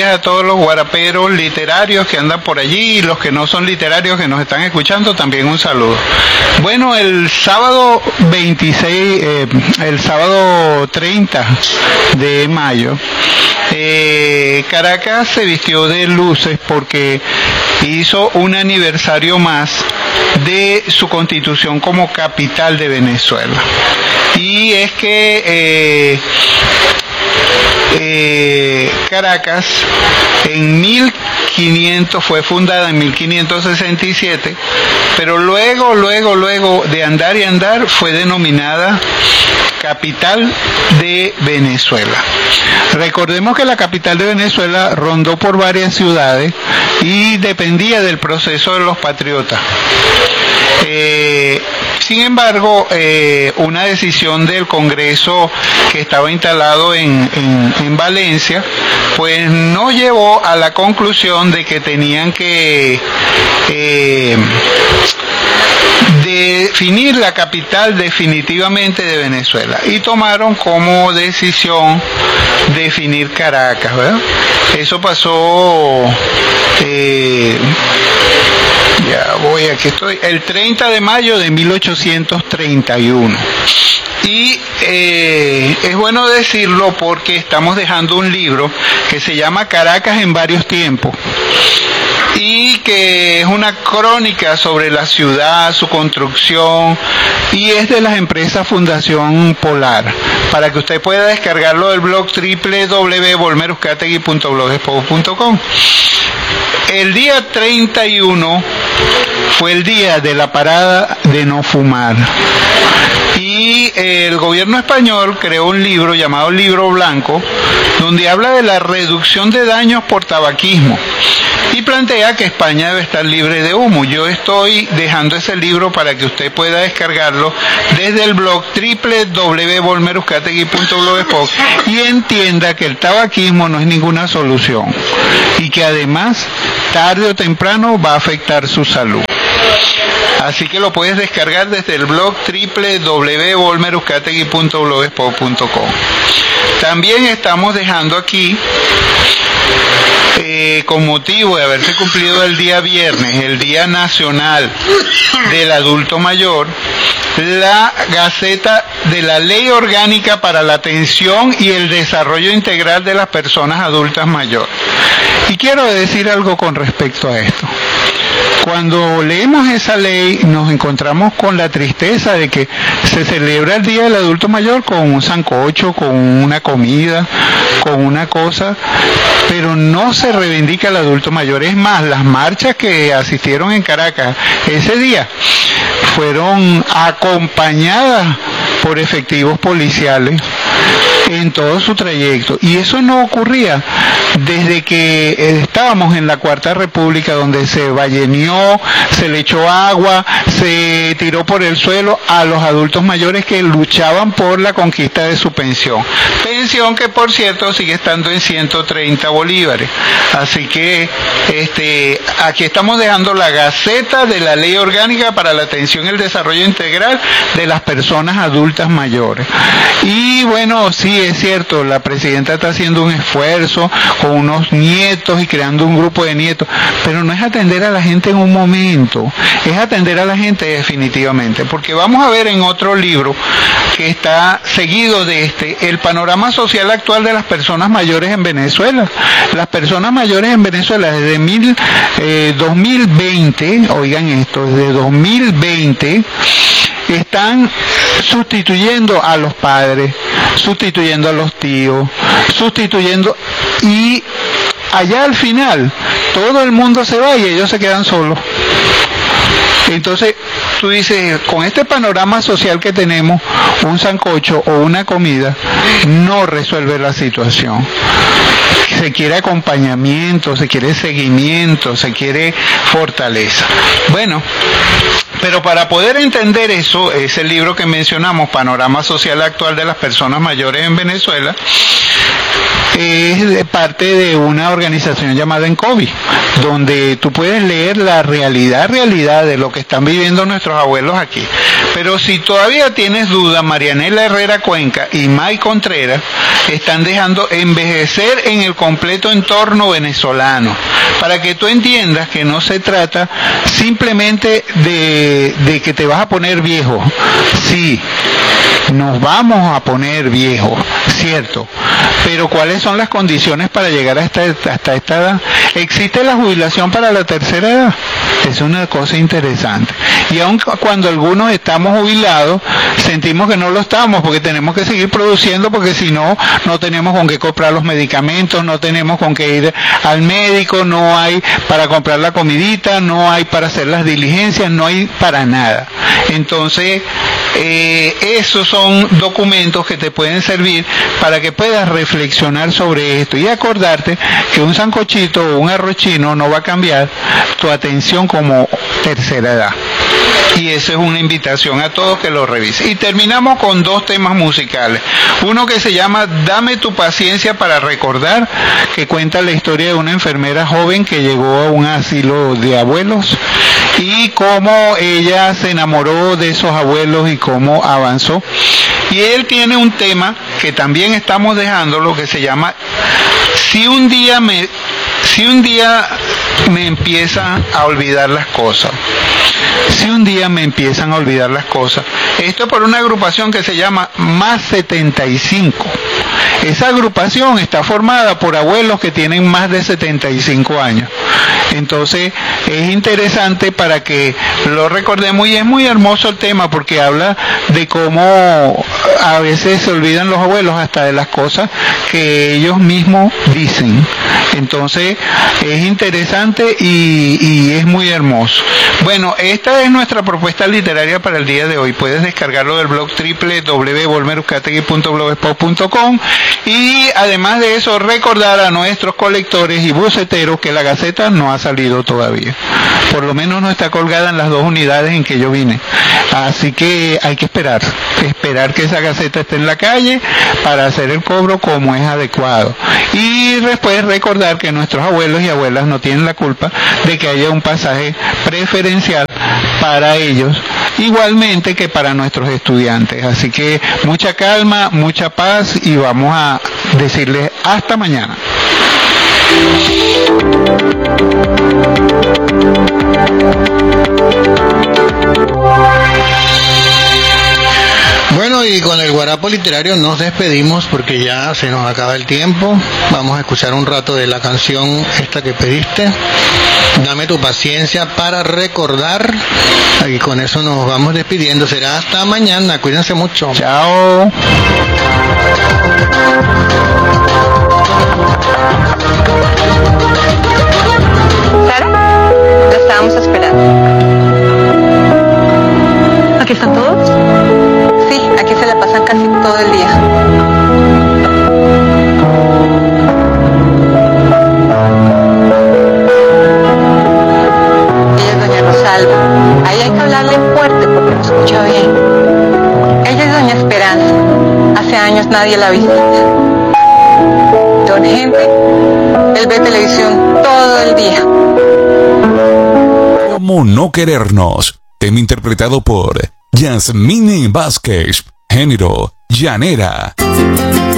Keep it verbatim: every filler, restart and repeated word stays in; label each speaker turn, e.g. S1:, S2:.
S1: días a todos los guaraperos literarios que andan por allí y los que no son literarios que nos están escuchando, también un saludo. Bueno, el sábado veintiséis, eh, el sábado treinta de mayo, eh, Caracas se vistió de luces porque hizo un aniversario más de su constitución como capital de Venezuela. Y es que eh, eh, Caracas en mil quinientos fue fundada en mil quinientos sesenta y siete, pero luego, luego, luego de andar y andar fue denominada capital de Venezuela. Recordemos que la capital de Venezuela rondó por varias ciudades y dependía del proceso de los patriotas. Eh, sin embargo, eh, una decisión del Congreso que estaba instalado en, en, en Valencia, pues no llevó a la conclusión de que tenían que eh, definir la capital definitivamente de Venezuela y tomaron como decisión definir Caracas, ¿verdad? Eso pasó eh, ya voy, aquí estoy, el treinta de mayo de mil ochocientos treinta y uno. Y eh, es bueno decirlo porque estamos dejando un libro que se llama Caracas en varios tiempos y que es una crónica sobre la ciudad, su construcción, y es de las empresas Fundación Polar, para que usted pueda descargarlo del blog doble u doble u doble u punto volmer uzcategui punto blogspot punto com. El día treinta y uno fue el día de la parada de no fumar. Y el gobierno español creó un libro llamado Libro Blanco, donde habla de la reducción de daños por tabaquismo y plantea que España debe estar libre de humo. Yo estoy dejando ese libro para que usted pueda descargarlo desde el blog doble u doble u doble u punto volmer uzcategui punto blogspot y entienda que el tabaquismo no es ninguna solución y que además tarde o temprano va a afectar su salud. Así que lo puedes descargar desde el blog doble u doble u doble u punto volmer uzcategui punto blogspot punto com. También estamos dejando aquí, eh, con motivo de haberse cumplido el día viernes, el Día Nacional del Adulto Mayor, la Gaceta de la Ley Orgánica para la Atención y el Desarrollo Integral de las Personas Adultas Mayores. Y quiero decir algo con respecto a esto. Cuando leemos esa ley nos encontramos con la tristeza de que se celebra el Día del Adulto Mayor con un sancocho, con una comida, con una cosa, pero no se reivindica al adulto mayor. Es más, las marchas que asistieron en Caracas ese día fueron acompañadas por efectivos policiales en todo su trayecto, y eso no ocurría desde que estábamos en la Cuarta República, donde se balleneó, se le echó agua, se tiró por el suelo a los adultos mayores que luchaban por la conquista de su pensión, pensión que por cierto sigue estando en ciento treinta bolívares. Así que este aquí estamos dejando la Gaceta de la Ley Orgánica para la Atención y el Desarrollo Integral de las Personas Adultas Mayores. Y bueno, sí, es cierto, la presidenta está haciendo un esfuerzo con unos nietos y creando un grupo de nietos, pero no es atender a la gente en un momento, es atender a la gente definitivamente, porque vamos a ver en otro libro que está seguido de este, el panorama social actual de las personas mayores en Venezuela. Las personas mayores en Venezuela desde mil, eh, dos mil veinte, oigan esto, desde dos mil veinte, están sustituyendo a los padres, sustituyendo a los tíos, sustituyendo, y allá al final todo el mundo se va y ellos se quedan solos. Entonces tú dices, con este panorama social que tenemos, un sancocho o una comida no resuelve la situación. Se quiere acompañamiento, se quiere seguimiento, se quiere fortaleza. Bueno, pero para poder entender eso, ese libro que mencionamos, Panorama Social Actual de las Personas Mayores en Venezuela, es parte de una organización llamada ENCOVI, donde tú puedes leer la realidad, realidad de lo que están viviendo nuestros abuelos aquí. Pero si todavía tienes duda, Marianela Herrera Cuenca y May Contreras están dejando envejecer en el completo entorno venezolano, para que tú entiendas que no se trata simplemente de, de que te vas a poner viejo. Sí, nos vamos a poner viejos, cierto, pero ¿cuáles son las condiciones para llegar hasta, hasta esta edad? ¿Existe la jubilación para la tercera edad? Es una cosa interesante. Y aun cuando algunos estamos jubilados, sentimos que no lo estamos, porque tenemos que seguir produciendo, porque si no, no tenemos con qué comprar los medicamentos, no tenemos con qué ir al médico, no hay para comprar la comidita, no hay para hacer las diligencias, no hay para nada. Entonces, eh, esos son documentos que te pueden servir para que puedas reflexionar sobre esto y acordarte que un sancochito o un arroz chino no va a cambiar tu atención como tercera edad. Y esa es una invitación a todos que lo revisen. Y terminamos con dos temas musicales. Uno que se llama Dame tu paciencia para recordar, que cuenta la historia de una enfermera joven que llegó a un asilo de abuelos y cómo ella se enamoró de esos abuelos y cómo avanzó. Y él tiene un tema que también estamos dejándolo, que se llama Si un día me, si un día me empiezan a olvidar las cosas. Si un día me empiezan a olvidar las cosas. Esto por una agrupación que se llama Más setenta y cinco. Esa agrupación está formada por abuelos que tienen más de setenta y cinco años. Entonces es interesante para que lo recordemos, y es muy hermoso el tema porque habla de cómo a veces se olvidan los abuelos hasta de las cosas que ellos mismos dicen. Entonces es interesante y, y es muy hermoso. Bueno, esta es nuestra propuesta literaria para el día de hoy. Puedes descargarlo del blog doble u doble u doble u punto volmer uzcategui punto blogspot punto com, y además de eso recordar a nuestros colectores y buceteros que la Gaceta no ha salido todavía. Por lo menos no está colgada en las dos unidades en que yo vine. Así que hay que esperar, esperar que esa Gaceta esté en la calle para hacer el cobro como es adecuado. Y después recordar que nuestros abuelos y abuelas no tienen la culpa de que haya un pasaje preferencial para ellos, igualmente que para nuestros estudiantes. Así que mucha calma, mucha paz, y vamos a decirles hasta mañana.
S2: Bueno, y con el guarapo literario nos despedimos porque ya se nos acaba el tiempo. Vamos a escuchar un rato de la canción esta que pediste, Dame tu paciencia para recordar. Y con eso nos vamos despidiendo. Será hasta mañana. Cuídense mucho.
S1: Chao.
S3: Sara, lo estábamos esperando. ¿Aquí están todos? Sí, aquí se la pasan casi todo el día. Ella es doña Rosalba. Ahí hay que hablarle fuerte porque no escucha bien. Ella es doña Esperanza. Hace años nadie la visita. Don Henry, él ve televisión todo el día.
S4: ¿Cómo no querernos? Tema interpretado por Yasmine Vázquez, género llanera.